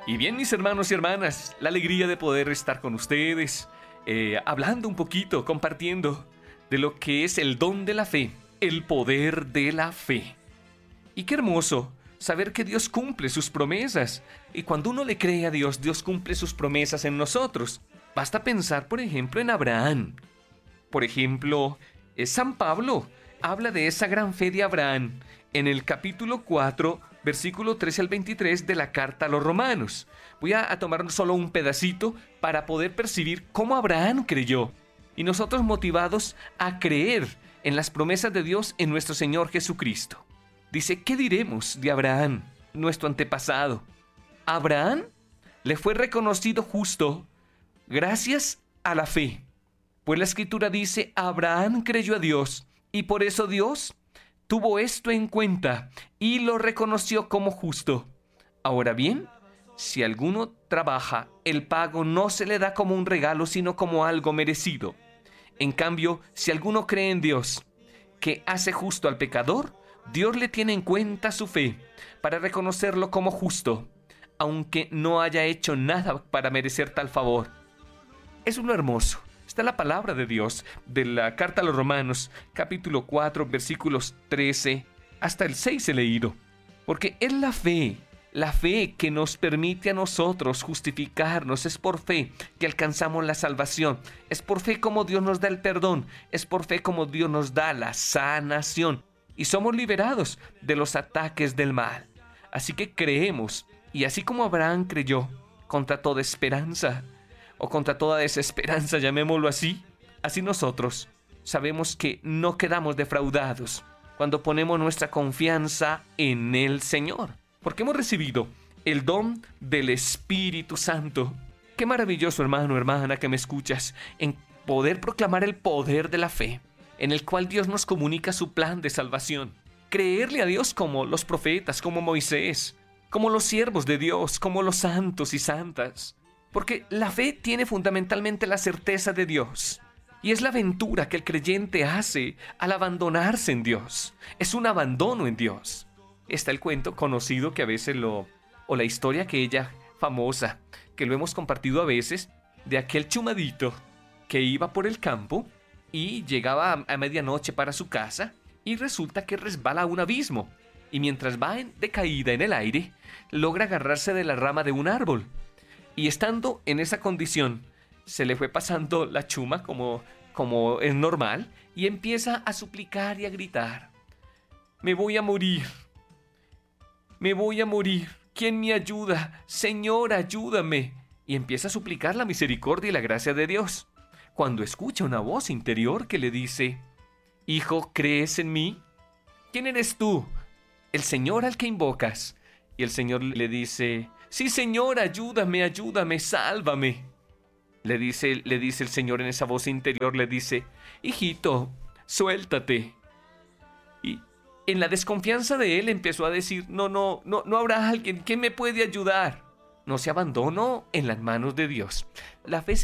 Y bien, mis hermanos y hermanas, la alegría de poder estar con ustedes, hablando un poquito, compartiendo de lo que es el don de la fe, el poder de la fe. Y qué hermoso saber que Dios cumple sus promesas. Y cuando uno le cree a Dios, Dios cumple sus promesas en nosotros. Basta pensar, por ejemplo, en Abraham. Por ejemplo, San Pablo habla de esa gran fe de Abraham en el capítulo 4, versículo 13 al 23 de la carta a los romanos. Voy a tomar solo un pedacito para poder percibir cómo Abraham creyó. Y nosotros motivados a creer en las promesas de Dios en nuestro Señor Jesucristo. Dice, ¿qué diremos de Abraham, nuestro antepasado? Abraham le fue reconocido justo gracias a la fe. Pues la Escritura dice, Abraham creyó a Dios y por eso Dios tuvo esto en cuenta y lo reconoció como justo. Ahora bien, si alguno trabaja, el pago no se le da como un regalo, sino como algo merecido. En cambio, si alguno cree en Dios, que hace justo al pecador, Dios le tiene en cuenta su fe para reconocerlo como justo, aunque no haya hecho nada para merecer tal favor. Es lo hermoso. Está la palabra de Dios de la carta a los Romanos, capítulo 4, versículos 13 hasta el 6 he leído. Porque es la fe que nos permite a nosotros justificarnos. Es por fe que alcanzamos la salvación. Es por fe como Dios nos da el perdón. Es por fe como Dios nos da la sanación. Y somos liberados de los ataques del mal. Así que creemos, y así como Abraham creyó, contra toda esperanza, o contra toda desesperanza, llamémoslo así, así nosotros sabemos que no quedamos defraudados cuando ponemos nuestra confianza en el Señor, porque hemos recibido el don del Espíritu Santo. Qué maravilloso, hermano, hermana, que me escuchas, en poder proclamar el poder de la fe, en el cual Dios nos comunica su plan de salvación. Creerle a Dios como los profetas, como Moisés, como los siervos de Dios, como los santos y santas. Porque la fe tiene fundamentalmente la certeza de Dios. Y es la aventura que el creyente hace al abandonarse en Dios. Es un abandono en Dios. Está el cuento conocido que a veces o la historia aquella famosa, que lo hemos compartido a veces, de aquel chumadito que iba por el campo y llegaba a medianoche para su casa y resulta que resbala a un abismo. Y mientras va de caída en el aire, logra agarrarse de la rama de un árbol. Y estando en esa condición, se le fue pasando la chuma como es normal y empieza a suplicar y a gritar. Me voy a morir. Me voy a morir. ¿Quién me ayuda? Señor, ayúdame. Y empieza a suplicar la misericordia y la gracia de Dios. Cuando escucha una voz interior que le dice, Hijo, ¿crees en mí? ¿Quién eres tú? El Señor al que invocas. Y el Señor le dice, sí, Señor, ayúdame, ayúdame, sálvame. Le dice el Señor en esa voz interior, le dice, hijito, suéltate. Y en la desconfianza de él empezó a decir, no habrá alguien que me puede ayudar. No se abandonó en las manos de Dios. La fe